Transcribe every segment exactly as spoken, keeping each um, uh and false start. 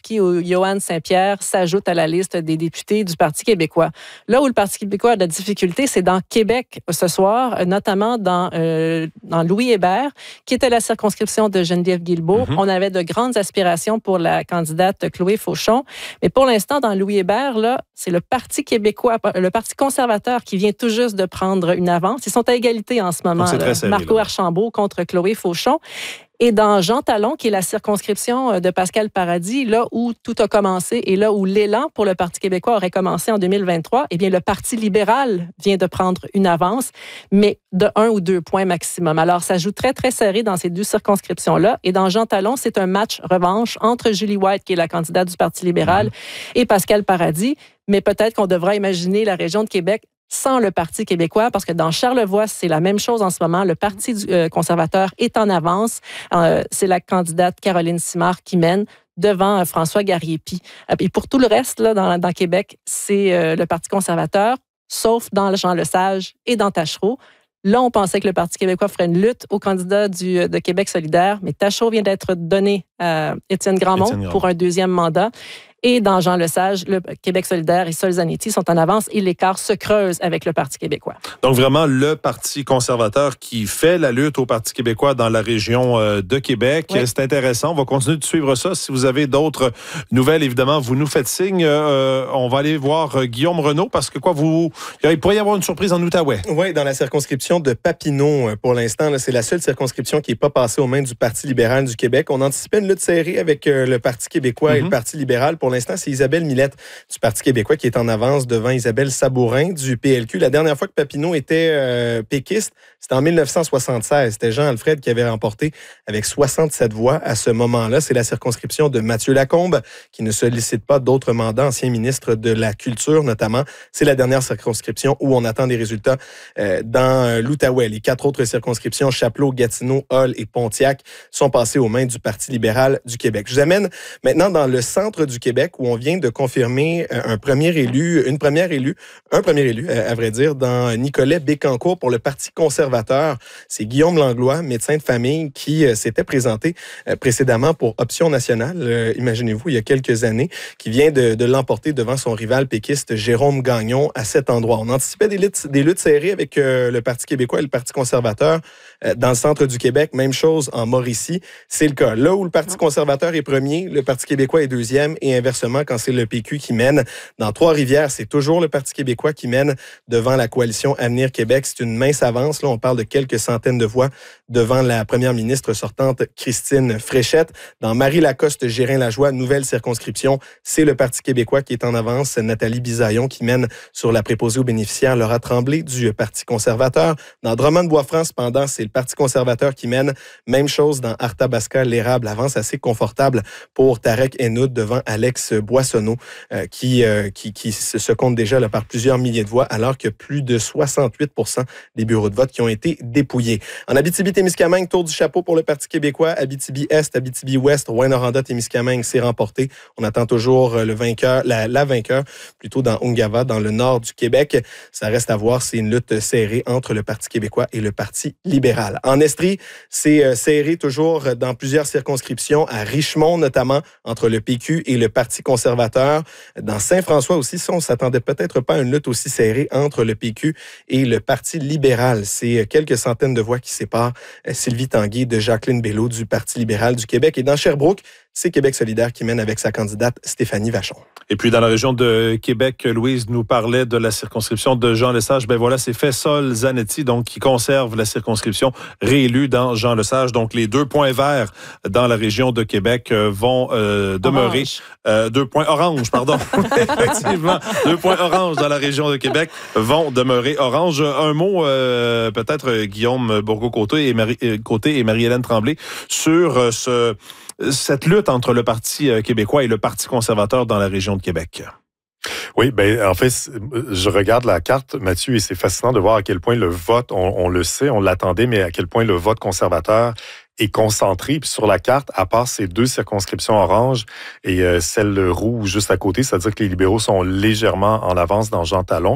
Marquis ou Yohann Saint-Pierre s'ajoutent à la liste des députés du Parti québécois. Là où le Parti québécois a de la difficulté, c'est dans Québec ce soir, notamment dans, euh, dans Louis Hébert, qui était la circonscription de Geneviève Guilbeault. Mm-hmm. On avait de grandes aspirations pour la candidate Chloé Fauchon. Mais pour l'instant, dans Louis Hébert, là, c'est le Parti québécois, le Parti conservateur qui vient tout juste de prendre une avance. Ils sont à égalité en ce moment. Là, serré, Marco là. Archambault contre Chloé Fauchon. Et dans Jean Talon, qui est la circonscription de Pascal Paradis, là où tout a commencé et là où l'élan pour le Parti québécois aurait commencé en deux mille vingt-trois, eh bien, le Parti libéral vient de prendre une avance, mais de un ou deux points maximum. Alors, ça joue très, très serré dans ces deux circonscriptions-là. Et dans Jean Talon, c'est un match revanche entre Julie White, qui est la candidate du Parti libéral, mmh. et Pascal Paradis. Mais peut-être qu'on devra imaginer la région de Québec sans le Parti québécois, parce que dans Charlevoix, c'est la même chose en ce moment. Le Parti euh, conservateur est en avance. Euh, c'est la candidate Caroline Simard qui mène devant euh, François Garriépi. Et pour tout le reste, là, dans, dans Québec, c'est euh, le Parti conservateur, sauf dans Jean-Lesage et dans Taschereau. Là, on pensait que le Parti québécois ferait une lutte au candidat du, de Québec solidaire, mais Tachereau vient d'être donné à Étienne Grandmont Étienne pour un deuxième mandat. Et dans Jean-Lesage, le Québec solidaire et Sol Zanetti sont en avance et l'écart se creuse avec le Parti québécois. Donc vraiment, le Parti conservateur qui fait la lutte au Parti québécois dans la région de Québec. Oui. C'est intéressant. On va continuer de suivre ça. Si vous avez d'autres nouvelles, évidemment, vous nous faites signe. Euh, on va aller voir Guillaume Renaud parce que quoi, vous, il pourrait y avoir une surprise en Outaouais. Oui, dans la circonscription de Papineau, pour l'instant, là, c'est la seule circonscription qui n'est pas passée aux mains du Parti libéral du Québec. On anticipait une lutte serrée avec euh, le Parti québécois mm-hmm. et le Parti libéral. Pour l'instant, c'est Isabelle Millette du Parti québécois qui est en avance devant Isabelle Sabourin du P L Q. La dernière fois que Papineau était euh, péquiste, c'était en dix-neuf cent soixante-seize. C'était Jean-Alfred qui avait remporté avec soixante-sept voix à ce moment-là. C'est la circonscription de Mathieu Lacombe qui ne sollicite pas d'autres mandats, ancien ministre de la Culture notamment. C'est la dernière circonscription où on attend des résultats euh, dans l'Outaouais. Les quatre autres circonscriptions, Chapleau, Gatineau, Hull et Pontiac, sont passées aux mains du Parti libéral du Québec. Je vous amène maintenant dans le centre du Québec où on vient de confirmer un premier élu, une première élue, un premier élu, à vrai dire, dans Nicolet Bécancourt pour le Parti conservateur. C'est Guillaume Langlois, médecin de famille, qui euh, s'était présenté euh, précédemment pour Option nationale, euh, imaginez-vous, il y a quelques années, qui vient de, de l'emporter devant son rival péquiste Jérôme Gagnon à cet endroit. On anticipait des luttes, des luttes serrées avec euh, le Parti québécois et le Parti conservateur euh, dans le centre du Québec. Même chose en Mauricie. C'est le cas. Là où le Parti conservateur est premier, le Parti québécois est deuxième et inversement, quand c'est le P Q qui mène. Dans Trois-Rivières, c'est toujours le Parti québécois qui mène devant la coalition Avenir Québec. C'est une mince avance. Là, on parle de quelques centaines de voix devant la première ministre sortante, Christine Fréchette. Dans Marie-Lacoste-Gérin-Lajoie, nouvelle circonscription, c'est le Parti québécois qui est en avance. Nathalie Bisaillon qui mène sur la préposée aux bénéficiaires, Laura Tremblay du Parti conservateur. Dans Drummond-Bois-Franc, cependant, c'est le Parti conservateur qui mène. Même chose dans Arthabasca, l'érable avance assez confortable pour Tarek Henoud devant Alex Boissonneau, euh, qui, euh, qui, qui se compte déjà là, par plusieurs milliers de voix, alors que plus de soixante-huit pour cent des bureaux de vote qui ont été dépouillés. En Abitibi-Témiscamingue, tour du chapeau pour le Parti québécois. Abitibi-Est, Abitibi-Ouest, Rouyn-Noranda-Témiscamingue, c'est remporté. On attend toujours le vainqueur, la, la vainqueur, plutôt dans Ungava, dans le nord du Québec. Ça reste à voir, c'est une lutte serrée entre le Parti québécois et le Parti libéral. En Estrie, c'est euh, serré toujours dans plusieurs circonscriptions, à Richmond notamment, entre le P Q et le Parti conservateur. Dans Saint-François aussi, on ne s'attendait peut-être pas à une lutte aussi serrée entre le P Q et le Parti libéral. C'est quelques centaines de voix qui séparent Sylvie Tanguay de Jacqueline Bello du Parti libéral du Québec. Et dans Sherbrooke, c'est Québec solidaire qui mène avec sa candidate Stéphanie Vachon. Et puis dans la région de Québec, Louise nous parlait de la circonscription de Jean-Lesage. Ben voilà, c'est fait Sol Zanetti, donc qui conserve la circonscription, réélu dans Jean-Lesage. Donc les deux points verts dans la région de Québec vont euh, demeurer. Euh, deux points orange, pardon. Effectivement, deux points orange dans la région de Québec vont demeurer orange. Un mot, euh, peut-être Guillaume Bourgault-Côté et, Marie, Côté et Marie-Hélène Tremblay sur ce... cette lutte entre le Parti québécois et le Parti conservateur dans la région de Québec. Oui, ben en fait, je regarde la carte, Mathieu, et c'est fascinant de voir à quel point le vote, on, on le sait, on l'attendait, mais à quel point le vote conservateur est concentré. Puis sur la carte, à part ces deux circonscriptions orange et euh, celle rouge juste à côté, c'est-à-dire que les libéraux sont légèrement en avance dans Jean Talon.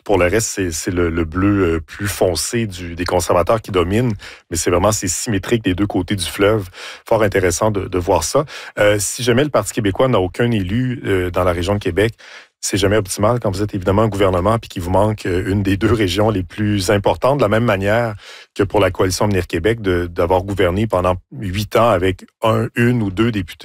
Pour le reste, c'est, c'est le, le bleu plus foncé du, des conservateurs qui domine, mais c'est vraiment c'est symétrique des deux côtés du fleuve. Fort intéressant de, de voir ça. Euh, si jamais le Parti québécois n'a aucun élu euh, dans la région de Québec, c'est jamais optimal quand vous êtes évidemment un gouvernement puis qu'il vous manque une des deux régions les plus importantes, de la même manière que pour la coalition Avenir Québec, de, d'avoir gouverné pendant huit ans avec un, une ou deux députés